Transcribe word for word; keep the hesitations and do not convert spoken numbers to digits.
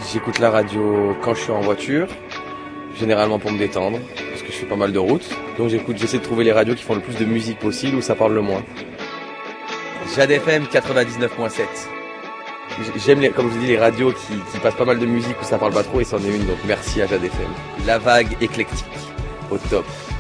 J'écoute la radio quand je suis en voiture, généralement pour me détendre, parce que je fais pas mal de routes. Donc j'écoute, j'essaie de trouver les radios qui font le plus de musique possible, où ça parle le moins. Jade F M quatre-vingt-dix-neuf point sept. J'aime, les, comme je vous dis, les radios qui, qui passent pas mal de musique où ça parle pas trop, et c'en est une, donc merci à Jade F M. La vague éclectique, au top.